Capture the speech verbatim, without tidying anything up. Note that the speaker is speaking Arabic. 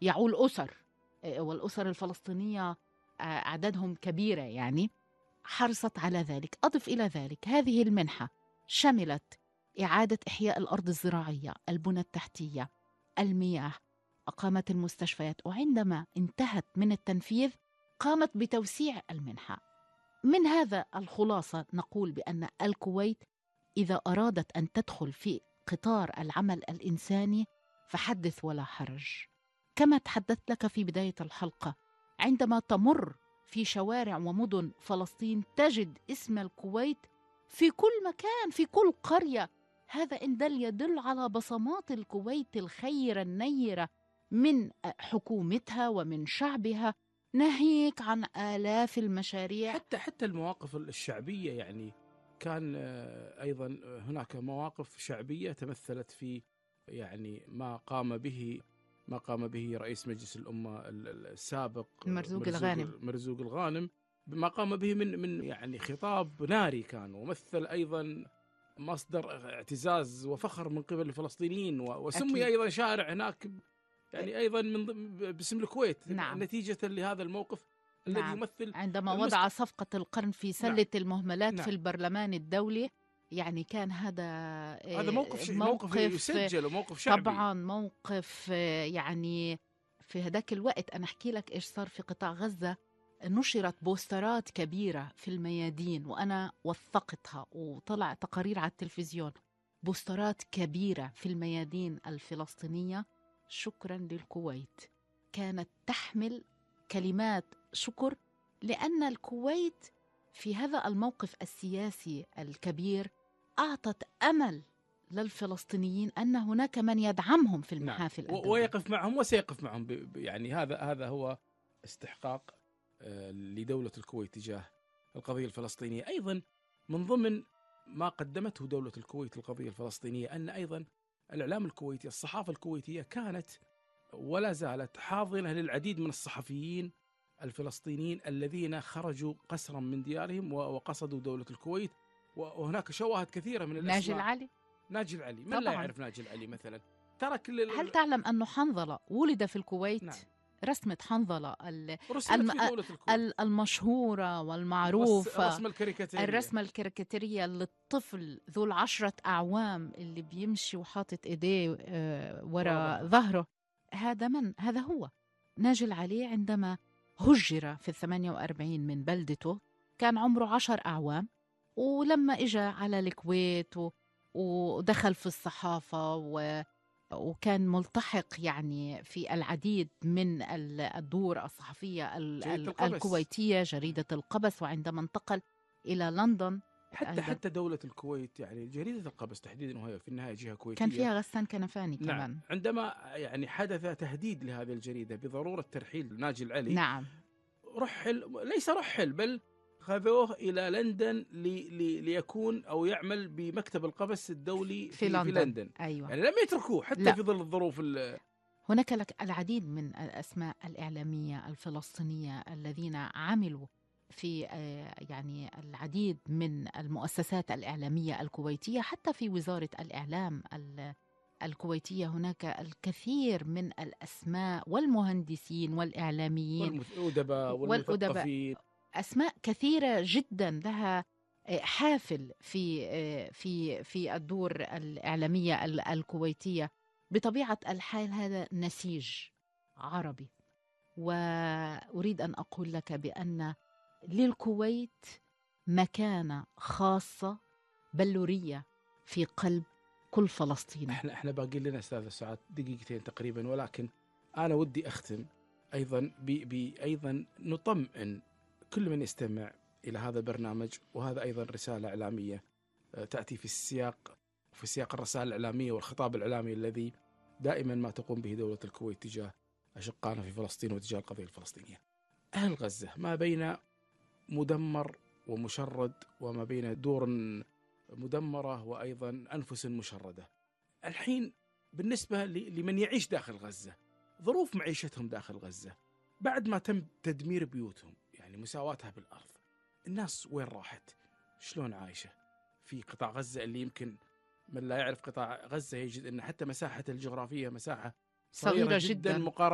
يعول أسر، والأسر الفلسطينية أعدادهم كبيرة، يعني حرصت على ذلك. أضف إلى ذلك هذه المنحة شملت إعادة إحياء الأرض الزراعية، البنى التحتية، المياه، أقامت المستشفيات، وعندما انتهت من التنفيذ قامت بتوسيع المنحة. من هذا الخلاصة نقول بأن الكويت إذا أرادت أن تدخل في قطار العمل الإنساني فحدث ولا حرج. كما تحدثت لك في بداية الحلقة، عندما تمر في شوارع ومدن فلسطين تجد اسم الكويت في كل مكان، في كل قرية. هذا إن دل يدل على بصمات الكويت الخيرة النيرة من حكومتها ومن شعبها، ناهيك عن آلاف المشاريع. حتى حتى المواقف الشعبية، يعني كان أيضا هناك مواقف شعبية تمثلت في يعني ما قام به ما قام به رئيس مجلس الأمة السابق مرزوق الغانم مرزوق الغانم ما قام به من من يعني خطاب ناري كان، ومثل أيضا مصدر اعتزاز وفخر من قبل الفلسطينيين، وسمي أكيد. أيضا شارع هناك يعني أيضا من باسم الكويت. نعم. نتيجة لهذا الموقف نعم. الذي يمثل عندما المست... وضع صفقة القرن في سلة نعم. المهملات نعم. في البرلمان الدولي، يعني كان هذا هذا موقف موقف يسجل وموقف شعبي طبعا، موقف يعني في هذاك الوقت. أنا أحكي لك إيش صار في قطاع غزة. نشرت بوسترات كبيرة في الميادين، وأنا وثقتها وطلع تقارير على التلفزيون. بوسترات كبيرة في الميادين الفلسطينية شكرا للكويت، كانت تحمل كلمات شكر، لأن الكويت في هذا الموقف السياسي الكبير أعطت أمل للفلسطينيين أن هناك من يدعمهم في المحافل نعم. الدولية ويقف معهم وسيقف معهم. يعني هذا هذا هو استحقاق لدولة الكويت تجاه القضية الفلسطينية. أيضا من ضمن ما قدمته دولة الكويت للقضية الفلسطينية أن أيضا الإعلام الكويتي، الصحافة الكويتية كانت ولا زالت حاضنة للعديد من الصحفيين الفلسطينيين الذين خرجوا قسرا من ديارهم وقصدوا دولة الكويت. وهناك شواهد كثيرة من الأسماء. ناجي العلي ناجي العلي من لا يعرف ناجي العلي مثلا؟ ترك لل... هل تعلم أنه حنظلة ولد في الكويت؟ نعم. رسمة حنظلة الم... المشهورة والمعروفة، الرسمة الكاريكاتيرية الرسمة الكاريكاتيرية للطفل ذو العشرة أعوام اللي بيمشي وحاطط إيديه وراء ظهره. هذا من؟ هذا هو ناجي العلي. عندما هجر في الثمانية وأربعين من بلدته كان عمره عشر أعوام، ولما إجا على الكويت و... ودخل في الصحافة و... وكان ملتحق يعني في العديد من الدور الصحفية الكويتية، جريدة القبس، وعندما انتقل إلى لندن حتى أيضا. حتى دولة الكويت يعني جريدة القبس تحديدا، وهي في النهاية جهة كويتية، كان فيها غسان كنفاني نعم. كمان. عندما يعني حدث تهديد لهذه الجريدة بضرورة ترحيل ناجي العلي، نعم، رحل، ليس رحل بل خذوه إلى لندن لي لي ليكون أو يعمل بمكتب القبس الدولي في, في لندن, في لندن. أيوة. يعني لم يتركوه حتى لا. في ظل الظروف. هناك لك العديد من الأسماء الإعلامية الفلسطينية الذين عملوا في يعني العديد من المؤسسات الإعلامية الكويتية، حتى في وزارة الإعلام الكويتية هناك الكثير من الأسماء والمهندسين والإعلاميين والأدباء والمثقفين، أسماء كثيرة جدا لها حافل في في في الدور الإعلامية الكويتية. بطبيعة الحال هذا نسيج عربي، وأريد أن أقول لك بأن للكويت مكانة خاصة بلورية في قلب كل فلسطيني. احنا احنا باقي لنا استاذ سعاد دقيقتين تقريبا، ولكن انا ودي اختم ايضا بايضا نطمئن كل من يستمع الى هذا البرنامج، وهذا ايضا رساله اعلاميه تاتي في السياق في سياق الرسائل الاعلاميه والخطاب الاعلامي الذي دائما ما تقوم به دوله الكويت تجاه اشقائنا في فلسطين وتجاه القضيه الفلسطينيه. اهل غزه ما بين مدمر ومشرد، وما بين دور مدمرة وأيضا أنفس مشردة. الحين بالنسبة لمن يعيش داخل غزة، ظروف معيشتهم داخل غزة بعد ما تم تدمير بيوتهم، يعني مساواتها بالأرض، الناس وين راحت؟ شلون عايشة في قطاع غزة اللي يمكن من لا يعرف قطاع غزة يجد أن حتى مساحة الجغرافية مساحة صغيرة, صغيرة جدا, جداً مقارنة